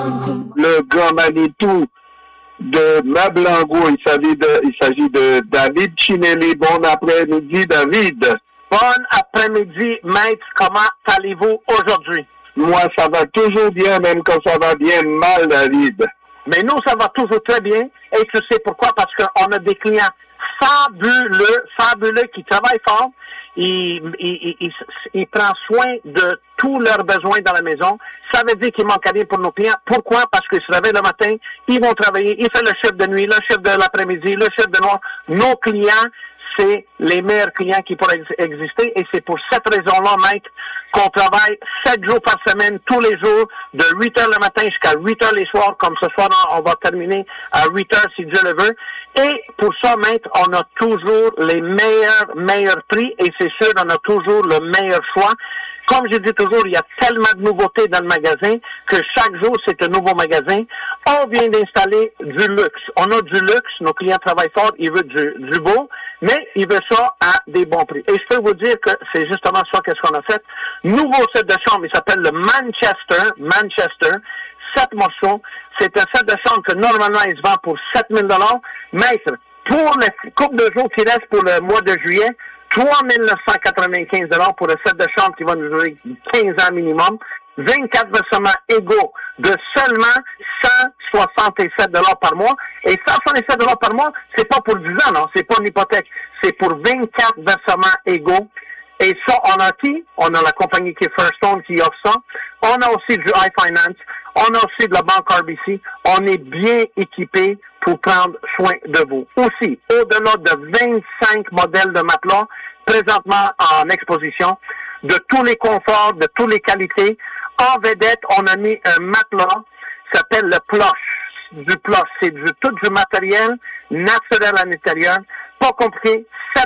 le grand Manitou de Meubles en Gros. Il s'agit de David Chinelli. Bon après-midi, David. Bon après-midi, maître. Comment allez-vous aujourd'hui? Moi, ça va toujours bien, même quand ça va bien mal, David. Mais nous, ça va toujours très bien. Et tu sais pourquoi? Parce qu'on a des clients fabuleux, qui travaillent fort. Il prend soin de tous leurs besoins dans la maison. Ça veut dire qu'il manque à rien pour nos clients. Pourquoi? Parce qu'ils se réveillent le matin, ils vont travailler, ils font le chiffre de nuit, le chiffre de l'après-midi, le chiffre de noir. Nos clients, c'est les meilleurs clients qui pourraient exister. Et c'est pour cette raison-là, maître, qu'on travaille 7 jours par semaine, tous les jours, de 8 heures le matin jusqu'à 8 heures les soirs. Comme ce soir, on va terminer à 8 heures si Dieu le veut. Et pour ça, maître, on a toujours les meilleurs prix. Et c'est sûr, on a toujours le meilleur choix. Comme je dis toujours, il y a tellement de nouveautés dans le magasin que chaque jour, c'est un nouveau magasin. On vient d'installer du luxe. On a du luxe. Nos clients travaillent fort. Ils veulent du beau, mais ils veulent ça à des bons prix. Et je peux vous dire que c'est justement ça qu'est-ce qu'on a fait. Nouveau set de chambre, il s'appelle le Manchester. 7 morceaux. C'est un set de chambre que normalement, il se vend pour 7 000 $. Maître, pour le couple de jours qui reste pour le mois de juillet, 3 995 $ pour le set de chambre qui va nous durer 15 ans minimum. 24 versements égaux de seulement 167 $ par mois. Et 167 $ par mois, c'est pas pour 10 ans, non? C'est pas une hypothèque. C'est pour 24 versements égaux. Et ça, on a qui? On a la compagnie qui est Firstone qui offre ça. On a aussi du iFinance. On a aussi de la banque RBC. On est bien équipé pour prendre soin de vous. Aussi, au-delà de 25 modèles de matelas présentement en exposition, de tous les conforts, de toutes les qualités. En vedette, on a mis un matelas qui s'appelle le plush. Du plush, c'est tout du matériel naturel à l'intérieur. Pas compliqué,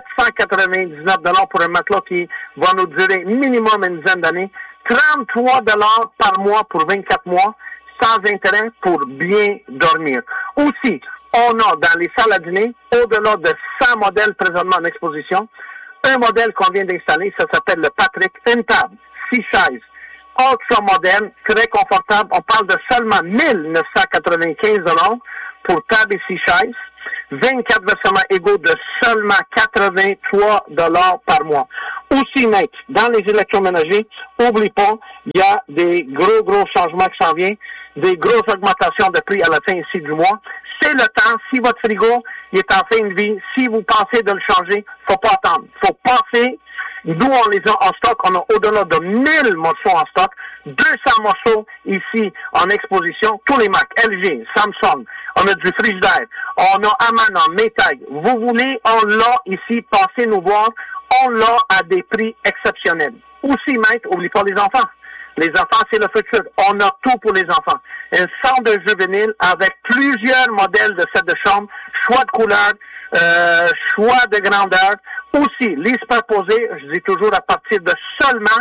799 $ pour un matelas qui va nous durer minimum une dizaine d'années. 33 $ par mois pour 24 mois, sans intérêt pour bien dormir. Aussi, on a dans les salles à dîner, au-delà de 100 modèles présentement en exposition, un modèle qu'on vient d'installer, ça s'appelle le Patrick, une table, 6 chaises, ultra moderne, très confortable. On parle de seulement 1995 $ pour table et 6 chaises. 24 versements égaux de seulement 83 $ par mois. Aussi, mec, dans les électroménagers, oublie pas, il y a des gros changements qui s'en viennent, des grosses augmentations de prix à la fin ici du mois. C'est le temps. Si votre frigo il est en fin de vie, si vous pensez de le changer, faut pas attendre. Faut passer. Nous, on les a en stock. On a au-delà de 1000 morceaux en stock. 200 morceaux ici en exposition. Tous les marques. LG, Samsung. On a du frigidaire. On a Amana, Maytag. Vous voulez, on l'a ici. Passez nous voir. On l'a à des prix exceptionnels. Aussi, maître, oublie pas les enfants. Les enfants, c'est le futur. On a tout pour les enfants. Un centre de juvénile avec plusieurs modèles de set de chambre, choix de couleur, choix de grandeur. Aussi, lit superposé, je dis toujours à partir de seulement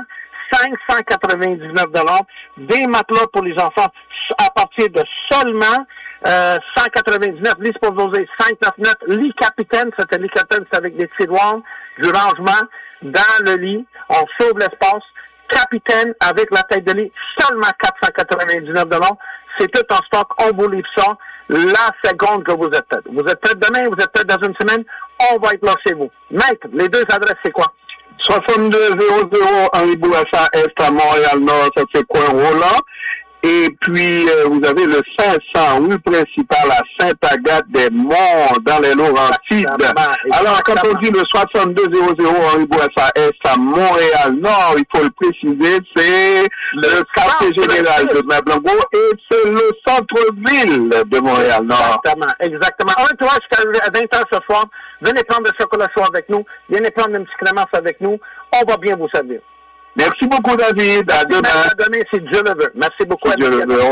599 $. Des matelas pour les enfants à partir de seulement 199. Lit superposé, 599. Lit capitaine, c'était lit capitaine, c'est avec des tiroirs, du rangement dans le lit. On sauve l'espace. Capitaine avec la tête de lit, seulement 499 $. C'est tout en stock. On vous livre ça la seconde que vous êtes prêts. Vous êtes prêts demain, vous êtes prêts dans une semaine, on va être là chez vous. Maître, les deux adresses, c'est quoi? 6200 Henri Bourassa Est à Montréal-Nord, ça c'est coin Roland. Et puis, vous avez le 500 rue principale à Sainte-Agathe-des-Monts, dans les Laurentides. Alors, quand on dit le 6200 Henri Bourassa Est à Montréal-Nord, il faut le préciser, c'est le quartier général de Meubles en Gros et c'est le centre-ville de Montréal-Nord. Exactement. Un tour jusqu'à 20h ce soir. Venez prendre le chocolat chaud avec nous. Venez prendre une petite crémence avec nous. On va bien vous servir. Merci beaucoup, David. À demain. À demain, si Dieu le veut. Merci beaucoup. Si Dieu le veut.